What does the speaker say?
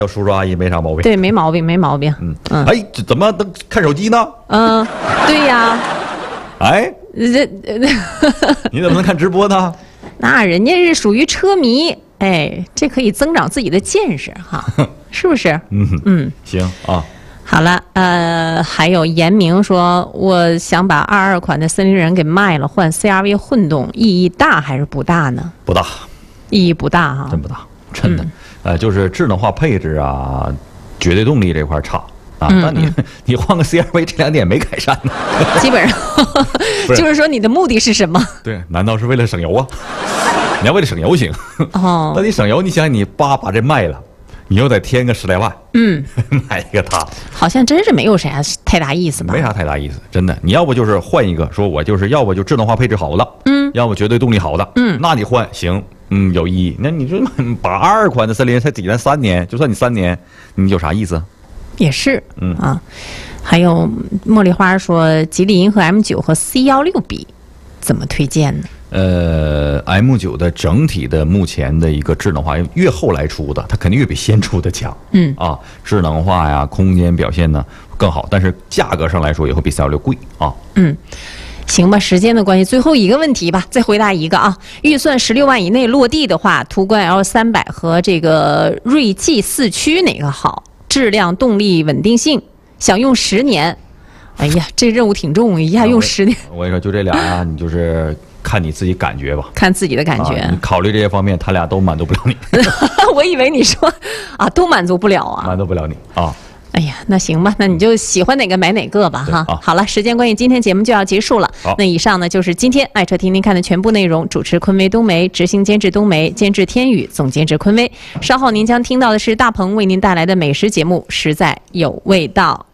叔叔阿姨没啥毛病。 对，没毛病，没毛病。 哎，这怎么能看手机呢？ 对呀。 哎，你怎么能看直播呢？ 那人家是属于车迷，哎，这可以增长自己的见识哈，是不是？ 行啊。 好了，还有严明说，我想把22款的森林人给卖了，换 CR-V 混动，意义大还是不大呢？ 不大， 意义不大哈， 真不大，真的。就是智能化配置啊，绝对动力这块差啊。那你换个 CR-V 这2点没改善呢？ 基本上就是说你的目的是什么？ 对，难道是为了省油啊？你要为了省油行。 哦， 那你省油，你想你把这卖了。你又得添个10来万，买一个它， 好像真是没有啥太大意思吧？ 没啥太大意思，真的。你要不就是换一个，说我就是要不就智能化配置好的，要不绝对动力好的，那你换行，有意义。那你说把22款的森林才挤咱3年，就算你3年，你有啥意思？ 也是，还有茉莉花说，吉利银河 M9 和 C16比，怎么推荐呢 ？M9 的整体的目前的一个智能化，越后来出的，它肯定越比先出的强。智能化呀，空间表现呢更好，但是价格上来说也会比316贵啊。 行吧，时间的关系，最后一个问题吧，再回答一个啊。预算16万以内落地的话，途观 L300和这个锐际4驱哪个好？质量、动力、稳定性，想用10年。哎呀，这任务挺重，一下用10年。 我跟你说，就这俩呀，你就是看你自己感觉吧， 看自己的感觉。 你考虑这些方面，他俩都满足不了你。 我以为你说啊，都满足不了啊， 满足不了你啊。 哎呀，那行吧，那你就喜欢哪个买哪个吧哈。好了，时间关系，今天节目就要结束了。那以上呢就是今天爱车听听看的全部内容。主持昆威冬梅，执行监制冬梅，监制天宇，总监制昆威。稍后您将听到的是大鹏为您带来的美食节目，实在有味道。